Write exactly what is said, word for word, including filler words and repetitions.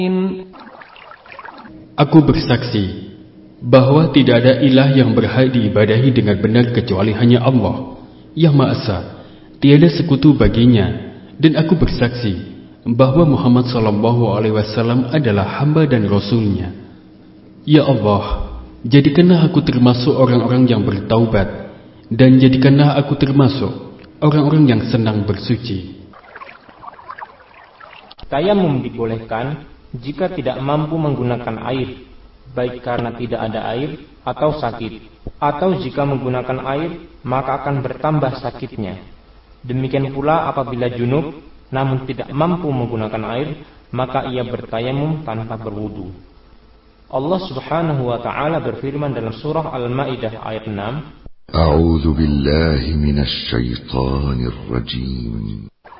Aku bersaksi bahwa tidak ada ilah yang berhak diibadahi dengan benar kecuali hanya Allah yang Maha Esa, tiada sekutu baginya, dan aku bersaksi bahwa Muhammad sallallahu alaihi wasallam adalah hamba dan rasulnya. Ya Allah, jadikanlah aku termasuk orang-orang yang bertaubat, dan jadikanlah aku termasuk orang-orang yang senang bersuci. Tayamum dibolehkan jika tidak mampu menggunakan air, baik karena tidak ada air atau sakit, atau jika menggunakan air maka akan bertambah sakitnya. Demikian pula apabila junub namun tidak mampu menggunakan air, maka ia bertayamum tanpa berwudu. Allah Subhanahu wa taala berfirman dalam surah Al-Maidah ayat enam, A'udzu billahi minasy syaithanir rajim.